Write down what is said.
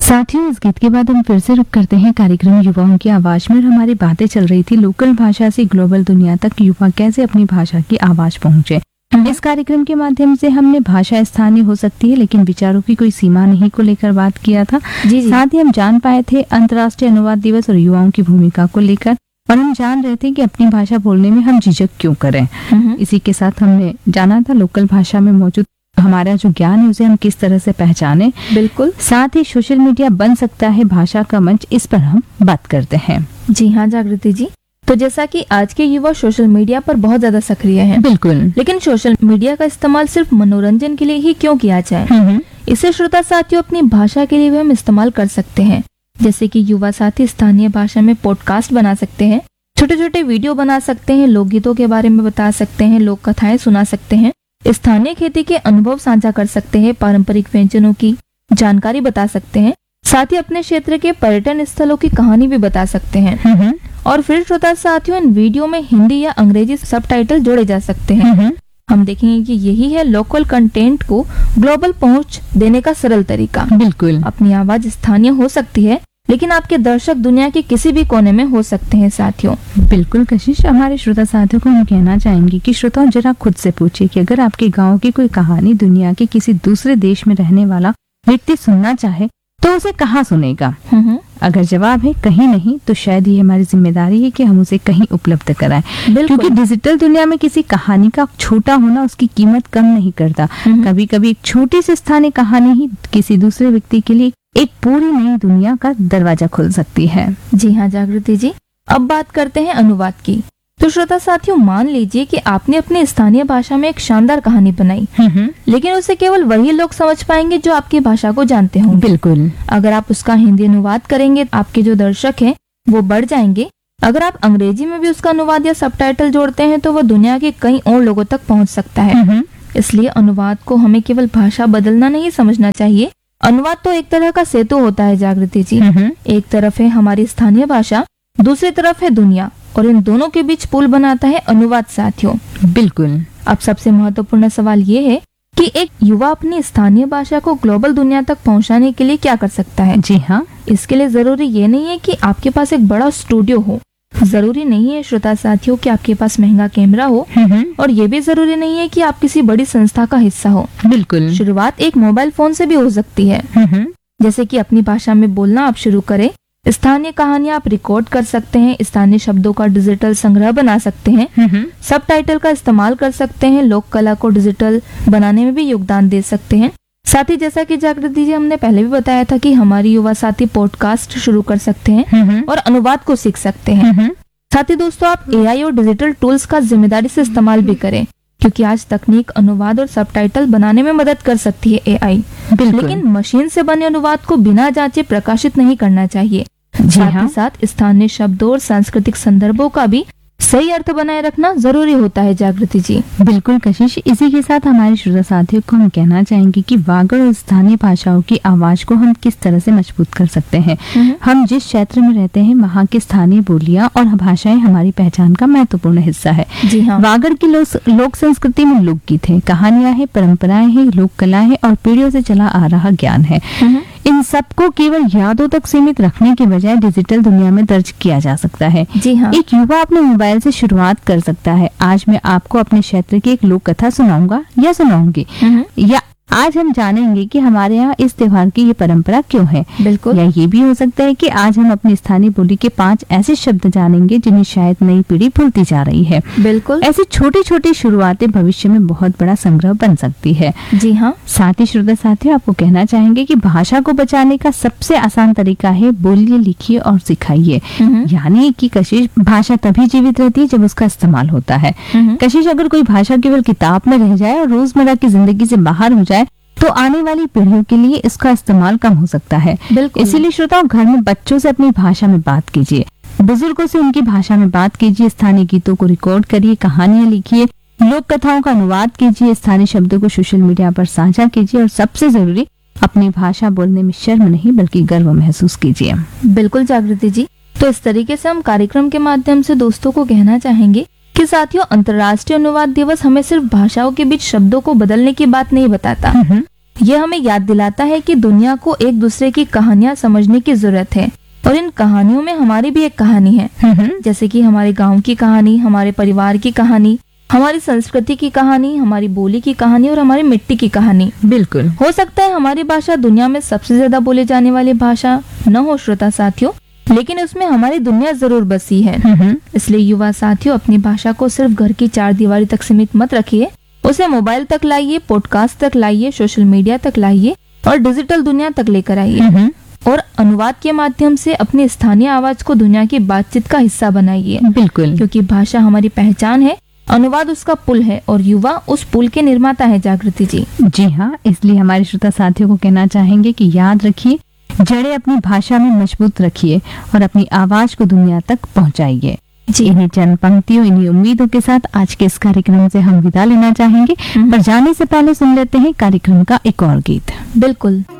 साथियों, इस गीत के बाद हम फिर से रुक करते हैं कार्यक्रम युवाओं की आवाज में। और हमारी बातें चल रही थी लोकल भाषा से ग्लोबल दुनिया तक युवा कैसे अपनी भाषा की आवाज पहुंचे। इस कार्यक्रम के माध्यम से हमने भाषा स्थानीय हो सकती है लेकिन विचारों की कोई सीमा नहीं को लेकर बात किया था। साथ ही हम जान पाए थे अंतर्राष्ट्रीय अनुवाद दिवस और युवाओं की भूमिका को लेकर, और हम जान रहे थे कि अपनी भाषा बोलने में हम झिझक क्यों करें। इसी के साथ हमने जाना था लोकल भाषा में मौजूद हमारा जो ज्ञान है उसे हम किस तरह से पहचाने। बिल्कुल। साथ ही सोशल मीडिया बन सकता है भाषा का मंच, इस पर हम बात करते हैं। जी हाँ जागृति जी, तो जैसा कि आज के युवा सोशल मीडिया पर बहुत ज्यादा सक्रिय हैं। बिल्कुल। लेकिन सोशल मीडिया का इस्तेमाल सिर्फ मनोरंजन के लिए ही क्यों किया जाए? इसे श्रोता साथियों अपनी भाषा के लिए भी हम इस्तेमाल कर सकते हैं। जैसे कि युवा साथी स्थानीय भाषा में पॉडकास्ट बना सकते हैं, छोटे छोटे वीडियो बना सकते हैं, लोकगीतों के बारे में बता सकते हैं, लोक कथाएं सुना सकते हैं, स्थानीय खेती के अनुभव साझा कर सकते हैं, पारंपरिक व्यंजनों की जानकारी बता सकते हैं, साथ ही अपने क्षेत्र के पर्यटन स्थलों की कहानी भी बता सकते हैं। और फिर श्रोता साथियों इन वीडियो में हिंदी या अंग्रेजी सबटाइटल जोड़े जा सकते हैं। हम देखेंगे कि यही है लोकल कंटेंट को ग्लोबल पहुंच देने का सरल तरीका। बिल्कुल। अपनी आवाज स्थानीय हो सकती है लेकिन आपके दर्शक दुनिया के किसी भी कोने में हो सकते हैं साथियों। बिल्कुल कशिश, हमारे श्रोता साथियों को हम कहना चाहेंगे कि श्रोताओं जरा खुद से पूछिए कि अगर आपके गांव की कोई कहानी दुनिया के किसी दूसरे देश में रहने वाला व्यक्ति सुनना चाहे तो उसे कहाँ सुनेगा? अगर जवाब है कहीं नहीं, तो शायद ये हमारी जिम्मेदारी है कि हम उसे कहीं उपलब्ध कराएं। क्योंकि डिजिटल दुनिया में किसी कहानी का छोटा होना उसकी कीमत कम नहीं करता। कभी कभी एक छोटी सी स्थानीय कहानी ही किसी दूसरे व्यक्ति के लिए एक पूरी नई दुनिया का दरवाजा खोल सकती है। जी हाँ जागृति जी, अब बात करते हैं अनुवाद की। तो श्रोता साथियों मान लीजिए कि आपने अपनी स्थानीय भाषा में एक शानदार कहानी बनाई, लेकिन उसे केवल वही लोग समझ पाएंगे जो आपकी भाषा को जानते हों। बिल्कुल। अगर आप उसका हिंदी अनुवाद करेंगे आपके जो दर्शक हैं वो बढ़ जाएंगे। अगर आप अंग्रेजी में भी उसका अनुवाद या सबटाइटल जोड़ते हैं तो वो दुनिया के कई और लोगों तक पहुँच सकता है। इसलिए अनुवाद को हमें केवल भाषा बदलना नहीं समझना चाहिए। अनुवाद तो एक तरह का सेतु होता है जागृति जी। एक तरफ है हमारी स्थानीय भाषा, दूसरी तरफ है दुनिया, और इन दोनों के बीच पुल बनाता है अनुवाद साथियों। बिल्कुल। अब सबसे महत्वपूर्ण सवाल ये है कि एक युवा अपनी स्थानीय भाषा को ग्लोबल दुनिया तक पहुंचाने के लिए क्या कर सकता है? जी हाँ, इसके लिए जरूरी ये नहीं है कि आपके पास एक बड़ा स्टूडियो हो, जरूरी नहीं है श्रोता साथियों कि आपके पास महंगा कैमरा हो, और ये भी जरूरी नहीं है कि आप किसी बड़ी संस्था का हिस्सा हो। बिल्कुल। शुरुआत एक मोबाइल फोन से भी हो सकती है। जैसे कि अपनी भाषा में बोलना आप शुरू करें, स्थानीय कहानियां आप रिकॉर्ड कर सकते हैं, स्थानीय शब्दों का डिजिटल संग्रह बना सकते हैं, सबटाइटल का इस्तेमाल कर सकते हैं, लोक कला को डिजिटल बनाने में भी योगदान दे सकते हैं। साथ ही जैसा कि जागृति जी हमने पहले भी बताया था कि हमारी युवा साथी पॉडकास्ट शुरू कर सकते हैं और अनुवाद को सीख सकते हैं। साथ ही दोस्तों आप एआई और डिजिटल टूल्स का जिम्मेदारी से इस्तेमाल भी करें, क्योंकि आज तकनीक अनुवाद और सबटाइटल बनाने में मदद कर सकती है एआई। लेकिन मशीन से बने अनुवाद को बिना जांचे प्रकाशित नहीं करना चाहिए। साथ ही साथ स्थानीय शब्दों और सांस्कृतिक संदर्भों का भी सही अर्थ बनाए रखना जरूरी होता है जागृति जी। बिल्कुल कशिश, इसी के साथ हमारे श्रोता साथियों को हम कहना चाहेंगे कि वागड़ और स्थानीय भाषाओं की आवाज को हम किस तरह से मजबूत कर सकते हैं। हम जिस क्षेत्र में रहते हैं वहाँ की स्थानीय बोलियां और भाषाएं हमारी पहचान का महत्वपूर्ण हिस्सा है। जी हाँ। वागड़ की लोक संस्कृति में लोकगीत है, कहानियां है, परंपराएं हैं, लोक कलाएं है और पीढ़ियों से चला आ रहा ज्ञान है। इन सबको केवल यादों तक सीमित रखने के बजाय डिजिटल दुनिया में दर्ज किया जा सकता है। जी हाँ। एक युवा अपने मोबाइल से शुरुआत कर सकता है। आज मैं आपको अपने क्षेत्र की एक लोक कथा सुनाऊंगा या सुनाऊंगी, या आज हम जानेंगे कि हमारे यहाँ इस त्योहार की ये परंपरा क्यों है। बिल्कुल। या ये भी हो सकता है कि आज हम अपनी स्थानीय बोली के 5 ऐसे शब्द जानेंगे जिन्हें शायद नई पीढ़ी भूलती जा रही है। बिल्कुल। ऐसी छोटी छोटी शुरुआतें भविष्य में बहुत बड़ा संग्रह बन सकती है। जी हाँ। साथ ही श्रोता साथियों आपको कहना चाहेंगे कि भाषा को बचाने का सबसे आसान तरीका है बोलिए, लिखिए और सिखाइए। यानी कि कशिश, भाषा तभी जीवित रहती है जब उसका इस्तेमाल होता है। कशिश, अगर कोई भाषा केवल किताब में रह जाए और रोजमर्रा की जिंदगी से बाहर हो जाए तो आने वाली पीढ़ियों के लिए इसका इस्तेमाल कम हो सकता है। इसीलिए श्रोताओं घर में बच्चों से अपनी भाषा में बात कीजिए, बुजुर्गों से उनकी भाषा में बात कीजिए, स्थानीय गीतों को रिकॉर्ड करिए, कहानियां लिखिए, लोक कथाओं का अनुवाद कीजिए, स्थानीय शब्दों को सोशल मीडिया पर साझा कीजिए और सबसे जरूरी अपनी भाषा बोलने में शर्म नहीं बल्कि गर्व महसूस कीजिए। बिल्कुल जागृति जी, तो इस तरीके से हम कार्यक्रम के माध्यम से दोस्तों को कहना चाहेंगे कि साथियों अंतर्राष्ट्रीय अनुवाद दिवस हमें सिर्फ भाषाओं के बीच शब्दों को बदलने की बात नहीं बताता, ये हमें याद दिलाता है कि दुनिया को एक दूसरे की कहानियां समझने की जरूरत है और इन कहानियों में हमारी भी एक कहानी है। जैसे कि हमारे गांव की कहानी, हमारे परिवार की कहानी, हमारी संस्कृति की कहानी, हमारी बोली की कहानी और हमारी मिट्टी की कहानी। बिल्कुल। हो सकता है हमारी भाषा दुनिया में सबसे ज्यादा बोले जाने वाली भाषा न हो श्रोता साथियों, लेकिन उसमें हमारी दुनिया जरूर बसी है। इसलिए युवा साथियों, अपनी भाषा को सिर्फ घर की चार दीवारी तक सीमित मत रखिए, उसे मोबाइल तक लाइए, पॉडकास्ट तक लाइए, सोशल मीडिया तक लाइए और डिजिटल दुनिया तक लेकर आइए और अनुवाद के माध्यम से अपनी स्थानीय आवाज को दुनिया की बातचीत का हिस्सा बनाइए। बिल्कुल। क्योंकि भाषा हमारी पहचान है, अनुवाद उसका पुल है और युवा उस पुल के निर्माता है। जागृति जी। जी हाँ, इसलिए हमारे श्रोता साथियों को कहना चाहेंगे कि याद रखिए, जड़ें अपनी भाषा में मजबूत रखिए और अपनी आवाज को दुनिया तक पहुंचाइए। जी। इन्हीं चंद पंक्तियों, इन्हीं उम्मीदों के साथ आज के इस कार्यक्रम से हम विदा लेना चाहेंगे, पर जाने से पहले सुन लेते हैं कार्यक्रम का एक और गीत। बिल्कुल।